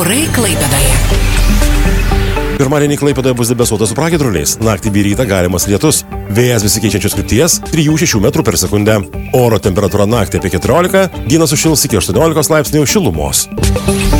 Orai Klaipėdoje. Pirmadienį Klaipėdoje bus debesuota su pragiedruliais. Naktį bei rytą galimas lietus. Vėjas besikeičiančios krypties 3-6 metrų per sekundę. Oro temperatūra naktį apie 14, dieną sušils iki 18 laipsnių šilumos.